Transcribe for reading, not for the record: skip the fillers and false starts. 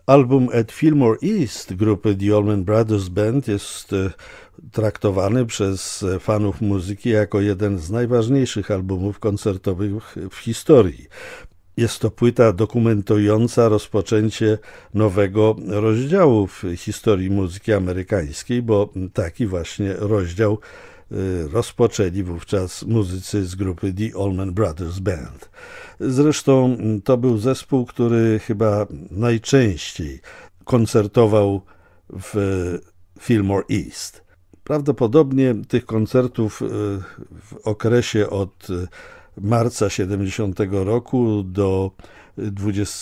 Album at Fillmore East grupy The Allman Brothers Band jest traktowany przez fanów muzyki jako jeden z najważniejszych albumów koncertowych w historii. Jest to płyta dokumentująca rozpoczęcie nowego rozdziału w historii muzyki amerykańskiej, bo taki właśnie rozdział rozpoczęli wówczas muzycy z grupy The Allman Brothers Band. Zresztą to był zespół, który chyba najczęściej koncertował w Fillmore East. Prawdopodobnie tych koncertów w okresie od marca 70 roku do 20